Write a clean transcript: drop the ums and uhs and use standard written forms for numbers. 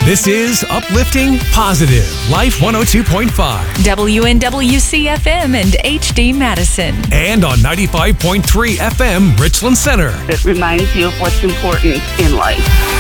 This is Uplifting Positive Life 102.5 WNWC FM and HD Madison. and on 95.3 FM Richland Center. It reminds you of what's important in life.